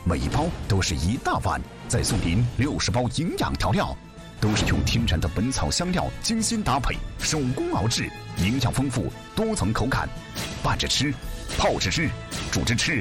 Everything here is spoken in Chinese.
每一包都是1大碗，再送您60包营养调料，都是用天然的本草香料精心搭配，手工熬制，营养丰富，多层口感，拌着吃，泡着吃，煮着吃。